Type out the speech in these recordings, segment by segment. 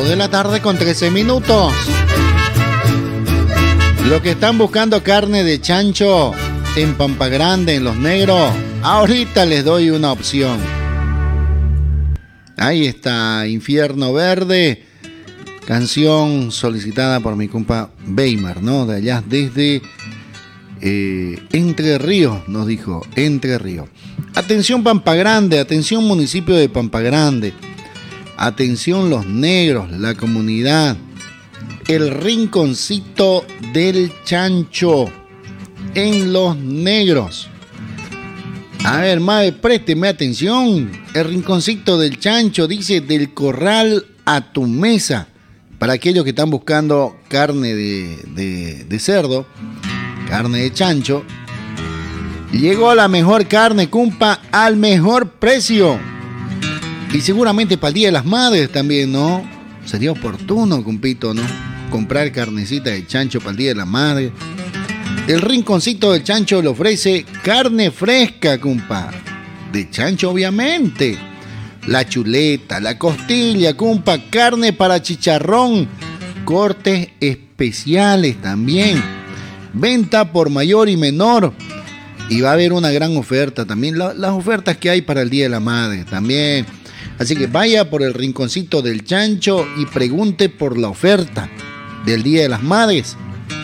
4 de la tarde con 13 minutos. Los que están buscando carne de chancho en Pampa Grande, en Los Negros, ahorita les doy una opción. Ahí está, Infierno Verde, canción solicitada por mi compa Weimar, ¿no? De allá desde Entre Ríos, nos dijo, Entre Ríos. Atención Pampa Grande, atención municipio de Pampa Grande, atención Los Negros, la comunidad, el Rinconcito del Chancho en Los Negros. A ver, mae, présteme atención. El Rinconcito del Chancho dice: del corral a tu mesa. Para aquellos que están buscando carne de cerdo, carne de chancho, llegó la mejor carne, compa, al mejor precio. Y seguramente para el Día de las Madres también, ¿no? Sería oportuno, compito, ¿no? Comprar carnecita de chancho para el Día de las Madres. El Rinconcito del Chancho le ofrece carne fresca, compa. De chancho, obviamente. La chuleta, la costilla, compa. Carne para chicharrón. Cortes especiales también. Venta por mayor y menor. Y va a haber una gran oferta también. Las ofertas que hay para el Día de la Madre también. Así que vaya por el Rinconcito del Chancho y pregunte por la oferta del Día de las Madres.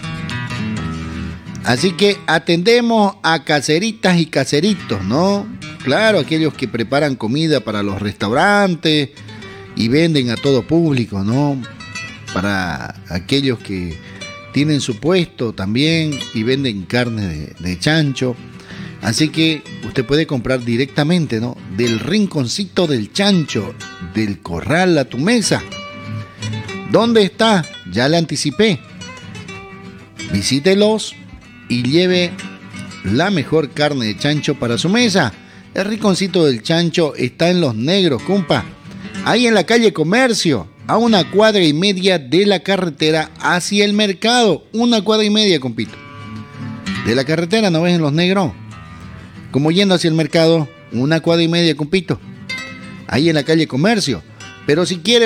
Así que atendemos a caseritas y caseritos, ¿no? Claro, aquellos que preparan comida para los restaurantes y venden a todo público, ¿no? Para aquellos que tienen su puesto también y venden carne de chancho. Así que usted puede comprar directamente, ¿no? Del Rinconcito del Chancho, del corral a tu mesa. ¿Dónde está? Ya le anticipé. Visítelos y lleve la mejor carne de chancho para su mesa. El Rinconcito del Chancho está en Los Negros, compa. Ahí en la calle Comercio, a 1,5 cuadras de la carretera hacia el mercado. 1,5 cuadras, compito. De la carretera, ¿no ves en Los Negros? Como yendo hacia el mercado, 1,5 cuadras, compito. Ahí en la calle Comercio. Pero si quiere